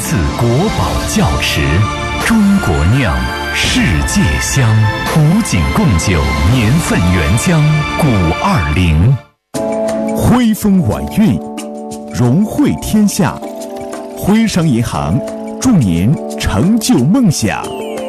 次国宝窖池，中国酿，世界香，古井贡酒年份原浆520， 徽风晚运，荣汇天下。徽商银行祝您成就梦想。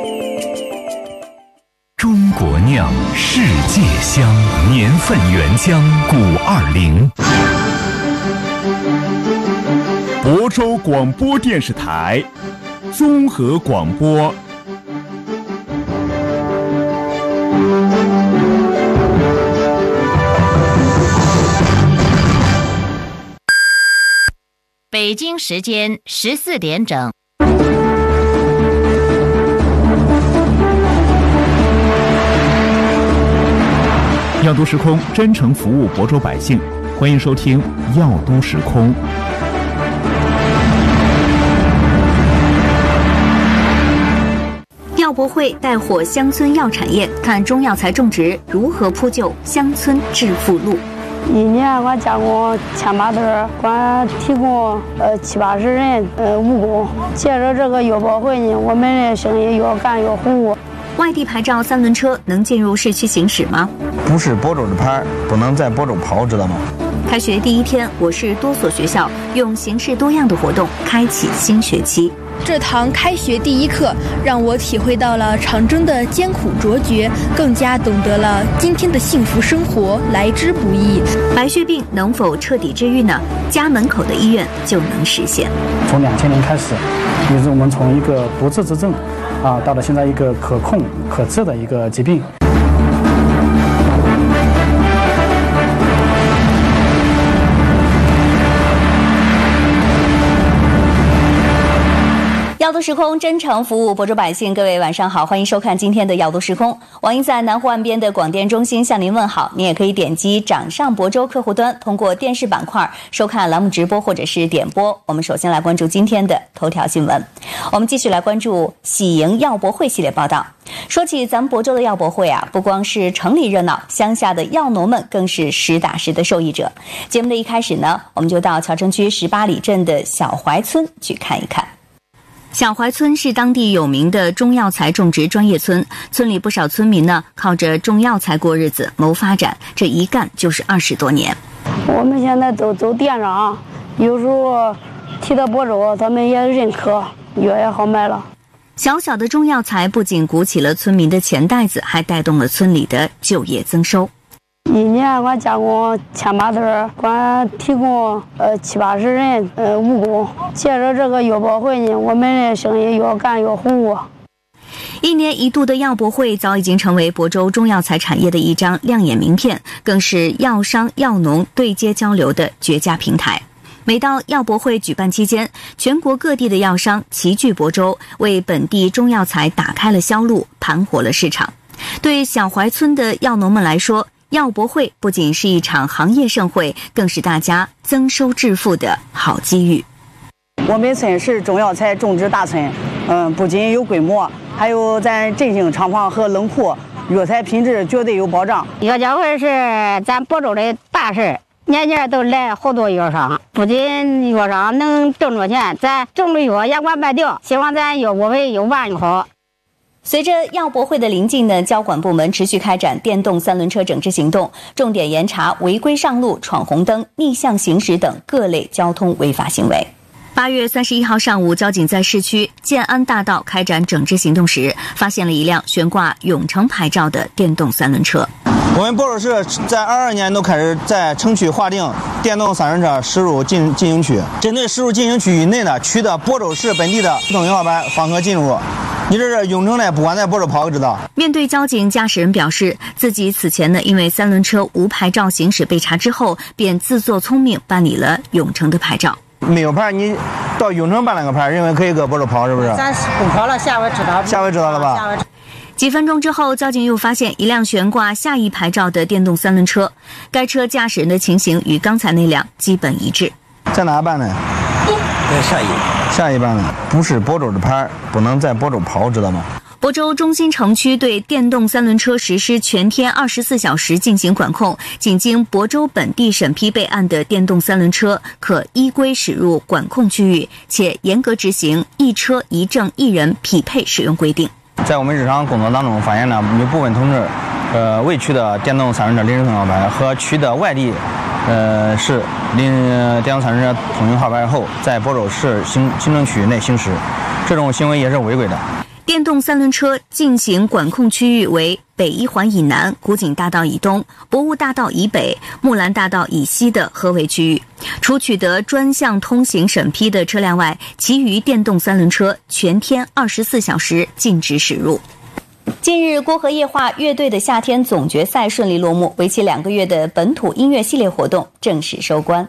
中国酿，世界香，年份原浆520。 亳州广播电视台综合广播。 北京时间14点整。 药都时空真诚服务亳州百姓，欢迎收听药都时空。 药博会带火乡村药产业，看中药材种植如何铺就乡村致富路。 一年我加工1800吨，光提供70-80人务工。借着这个药博会呢，我们的生意越干越红火。 外地牌照三轮车能进入市区行驶吗？ 不是亳州的牌，不能在亳州跑，知道吗？ 开学第一天，我市多所学校用形式多样的活动开启新学期。 这堂开学第一课让我体会到了长征的艰苦卓绝，更加懂得了今天的幸福生活来之不易。 白血病能否彻底治愈呢？家门口的医院就能实现。 从2000年开始，也是我们从一个不治之症到了现在一个可控可治的一个疾病。 药都时空真诚服务亳州百姓，各位晚上好，欢迎收看今天的药都时空。网音在南湖岸边的广电中心向您问好，您也可以点击掌上亳州客户端，通过电视板块收看栏目直播或者是点播。我们首先来关注今天的头条新闻，我们继续来关注喜迎药博会系列报道。说起咱们亳州的药博会不光是城里热闹，乡下的药农们更是实打实的受益者。节目的一开始呢，我们就到谯城区18里镇的小槐村去看一看。小槐村是当地有名的中药材种植专业村，村里不少村民呢靠着种药材过日子谋发展，这一干就是20多年。 我们现在都走电商，有时候提到亳州他们也认可，药也好卖了。 小小的中药材不仅鼓起了村民的钱袋子，还带动了村里的就业增收。 一年我加工1800吨，光提供70-80人务工。借着这个药博会呢，我们的生意越干越红火。 一年一度的药博会早已经成为亳州中药材产业的一张亮眼名片，更是药商药农对接交流的绝佳平台。每到药博会举办期间，全国各地的药商齐聚亳州，为本地中药材打开了销路，盘活了市场。对小槐村的药农们来说，药博会不仅是一场行业盛会，更是大家增收致富的好机遇。 我们村是中药材种植大村，不仅有规模，还有咱振兴厂房和冷库，药材品质绝对有保障。 药交会是咱亳州的大事，年年都来好多药商，不仅药商能挣着钱，咱种的药也管卖掉。希望咱药博会有办就好。 随着药博会的临近呢，交管部门持续开展电动三轮车整治行动，重点严查违规上路、闯红灯、逆向行驶等各类交通违法行为。8月31号上午，交警在市区建安大道开展整治行动时，发现了一辆悬挂永城牌照的电动三轮车。 我们亳州市在22年都开始在城区划定电动三轮车驶入进行区，针对驶入进行区域内的取得亳州市本地的通行号牌方可进入。你这是永城的，不管在亳州跑，知道。面对交警，驾驶人表示，自己此前呢因为三轮车无牌照行驶被查之后，便自作聪明办理了永城的牌照。 没有牌，你到永城办了个牌，认为可以搁亳州跑，是不是？ 咱不跑了，下回知道。 下回知道了吧？ 几分钟之后，交警又发现一辆悬挂下一牌照的电动三轮车，该车驾驶人的情形与刚才那辆基本一致。 在哪办呢？在下一办的，不是亳州的牌，不能在亳州跑，知道吗？ 亳亳州中心城区对电动三轮车实施全天24小时进行管控，仅经亳州本地审批备案的电动三轮车可依规驶入管控区域，且严格执行一车一证一人匹配使用规定。 在我们日常工作当中发现呢，有部分同志未取得电动三轮车临时通行牌和取得外地市电动三轮车通行号牌后，在亳州市行政区内行驶，这种行为也是违规的。 电动三轮车进行管控区域为北一环以南、古井大道以东、博物大道以北、木兰大道以西的合围区域。除取得专项通行审批的车辆外，其余电动三轮车全天24小时禁止驶入。近日，郭河夜话乐队的夏天总决赛顺利落幕，为期2个月的本土音乐系列活动正式收官。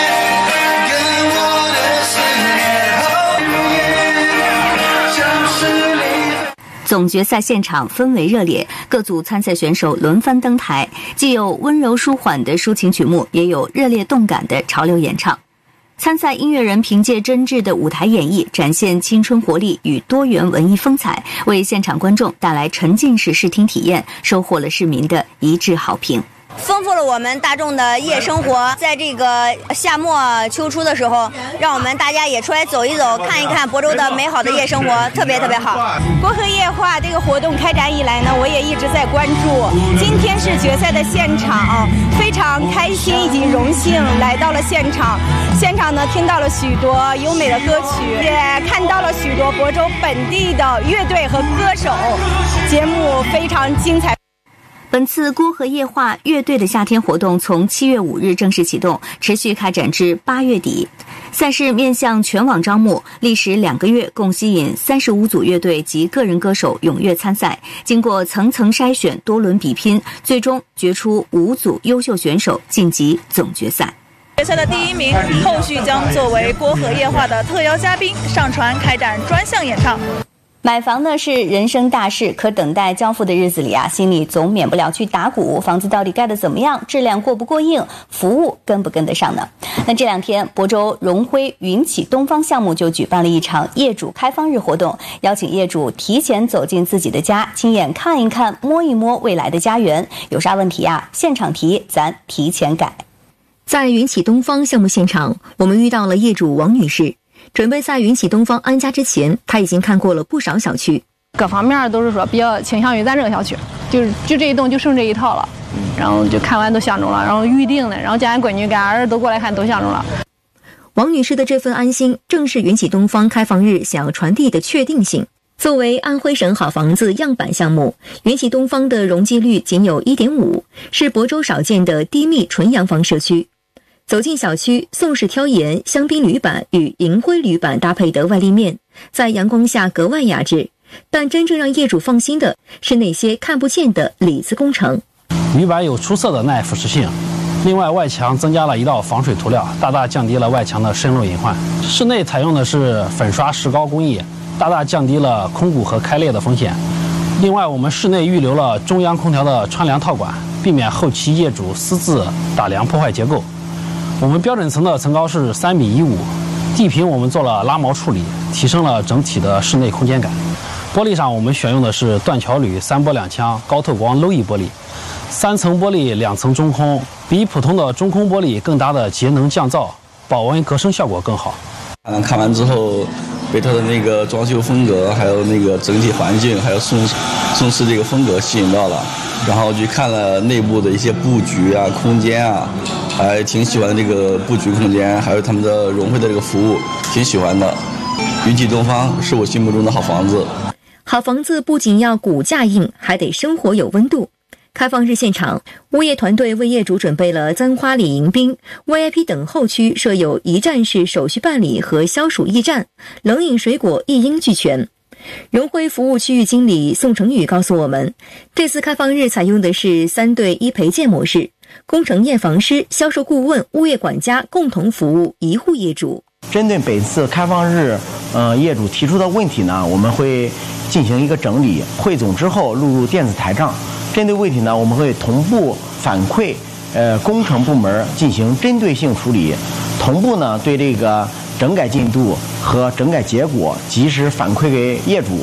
总决赛现场氛围热烈，各组参赛选手轮番登台，既有温柔舒缓的抒情曲目，也有热烈动感的潮流演唱。参赛音乐人凭借真挚的舞台演绎，展现青春活力与多元文艺风采，为现场观众带来沉浸式视听体验，收获了市民的一致好评。 丰富了我们大众的夜生活，在这个夏末秋初的时候，让我们大家也出来走一走，看一看亳州的美好的夜生活，特别好。 郭河夜话这个活动开展以来呢，我也一直在关注。今天是决赛的现场，非常开心以及荣幸来到了现场。现场呢，听到了许多优美的歌曲，也看到了许多亳州本地的乐队和歌手，节目非常精彩。 本次郭河夜话乐队的夏天活动从7月5日正式启动，持续开展至8月底。赛事面向全网招募，历时2个月，共吸引35组乐队及个人歌手踊跃参赛。经过层层筛选、多轮比拼，最终决出5组优秀选手晋级总决赛。 决赛的第1名，后续将作为郭河夜话的特邀嘉宾上传开展专项演唱。 买房呢是人生大事，可等待交付的日子里啊，心里总免不了去打鼓，房子到底盖得怎么样，质量过不过硬，服务跟不跟得上呢？那这2天，亳州荣辉云起东方项目就举办了一场业主开放日活动，邀请业主提前走进自己的家，亲眼看一看、摸一摸未来的家园。有啥问题啊？现场提，咱提前改。 在云起东方项目现场，我们遇到了业主王女士。准备在云起东方安家之前，他已经看过了不少小区， 各方面都是说比较倾向于咱这个小区，就这一栋就剩这一套了，然后就看完都相中了，然后预定的，然后叫俺闺女跟俺儿都过来看都相中了。 王女士的这份安心，正是云起东方开放日想要传递的确定性。作为安徽省好房子样板项目，云起东方的容积率仅有 1.5， 是亳州少见的低密纯洋房社区。走进小区，宋式挑檐、香槟铝板与银灰铝板搭配的外立面，在阳光下格外雅致。但真正让业主放心的是那些看不见的里子工程。 铝板有出色的耐腐蚀性，另外外墙增加了一道防水涂料，大大降低了外墙的渗漏隐患。室内采用的是粉刷石膏工艺，大大降低了空鼓和开裂的风险。另外，我们室内预留了中央空调的穿梁套管，避免后期业主私自打梁破坏结构。我们标准层的层高是3.15米，地坪我们做了拉毛处理，提升了整体的室内空间感。玻璃上我们选用的是断桥铝3波2腔高透光 Low-E 玻璃，3层玻璃2层中空，比普通的中空玻璃更大的节能降噪，保温隔声效果更好。 看完之后，被它的那个装修风格，还有那个整体环境，还有宋式这个风格吸引到了，然后去看了内部的一些布局啊、空间啊，还挺喜欢这个布局空间，还有他们的融汇的这个服务，挺喜欢的。云起东方是我心目中的好房子。 好房子不仅要骨架硬，还得生活有温度。开放日现场，物业团队为业主准备了簪花礼迎宾 VIP 等候区，设有一站式手续办理和消暑驿站，冷饮水果一应俱全。荣辉服务区域经理宋成宇告诉我们，这次开放日采用的是3对1陪建模式，工程验房师、销售顾问、物业管家共同服务一户业主。 针对本次开放日，业主提出的问题呢，我们会进行一个整理，汇总之后录入电子台账。针对问题呢，我们会同步反馈工程部门进行针对性处理，同步呢对这个整改进度和整改结果及时反馈给业主。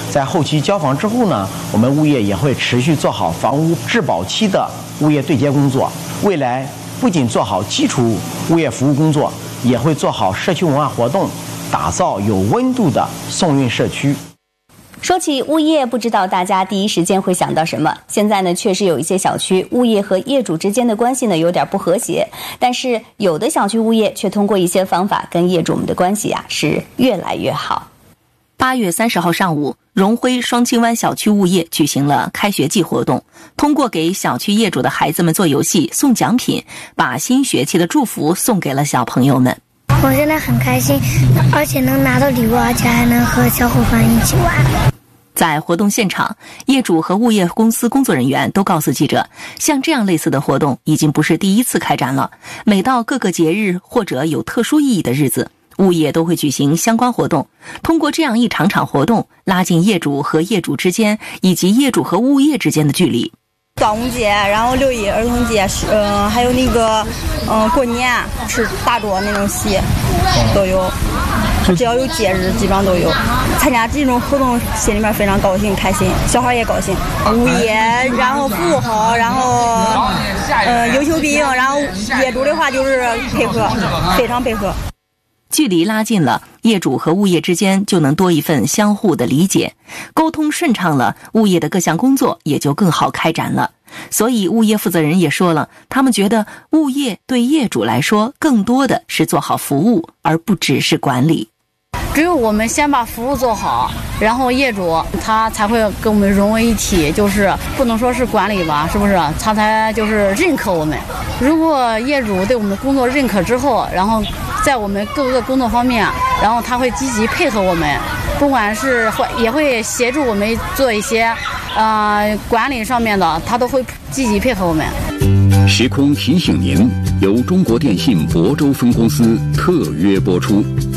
在后期交房之后呢，我们物业也会持续做好房屋质保期的物业对接工作。未来不仅做好基础物业服务工作，也会做好社区文化活动，打造有温度的送运社区。 说起物业，不知道大家第一时间会想到什么？现在呢，确实有一些小区物业和业主之间的关系呢有点不和谐，但是有的小区物业却通过一些方法跟业主们的关系是越来越好。 8月30号上午，荣辉双清湾小区物业举行了开学季活动，通过给小区业主的孩子们做游戏、送奖品，把新学期的祝福送给了小朋友们。 我现在很开心，而且能拿到礼物，而且还能和小伙伴一起玩。 在活动现场，业主和物业公司工作人员都告诉记者，像这样类似的活动已经不是第一次开展了。每到各个节日或者有特殊意义的日子，物业都会举行相关活动，通过这样一场场活动，拉近业主和业主之间以及业主和物业之间的距离。 端午节，然后6一儿童节，还有那个过年吃大桌那种戏都有，只要有节日基本上都有。参加这种活动心里面非常高兴开心，小孩也高兴。物业然后服务好，然后有求必应，然后业主的话就是配合，非常配合。 距离拉近了，业主和物业之间就能多一份相互的理解，沟通顺畅了，物业的各项工作也就更好开展了。所以物业负责人也说了，他们觉得物业对业主来说更多的是做好服务，而不只是管理。 只有我们先把服务做好，然后业主他才会跟我们融为一体，就是不能说是管理吧，是不是？他才就是认可我们。如果业主对我们的工作认可之后，然后在我们各个工作方面，然后他会积极配合我们，不管是也会协助我们做一些管理上面的，他都会积极配合我们。 时空提醒您，由中国电信亳州分公司特约播出。